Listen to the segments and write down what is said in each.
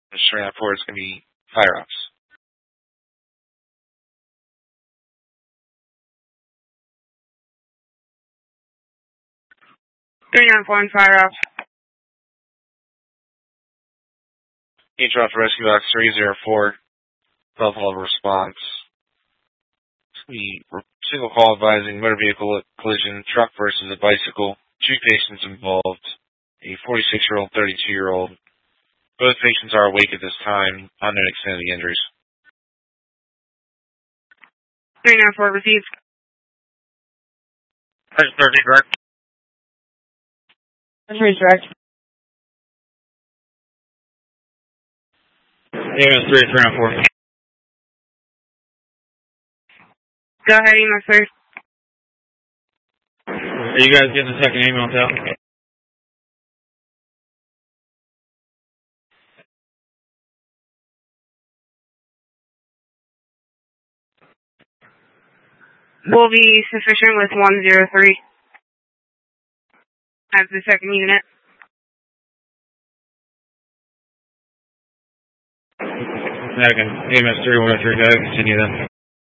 Straight forward, it's going to be fire ops. 394 and fire ops. Each off rescue box 304. Buffalo response. Single call advising motor vehicle collision, truck versus a bicycle. 2 patients involved. A 46-year-old, 32-year-old. Both patients are awake at this time. Unknown extent of the injuries. 394 received. 13 direct. 3 direct. EMS 394. Go ahead, EMS 3. Are you guys getting the second ambulance out? Will be sufficient with 103 as the second unit. Again, EMS 313, go ahead, continue then.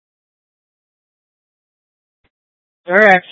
Correct.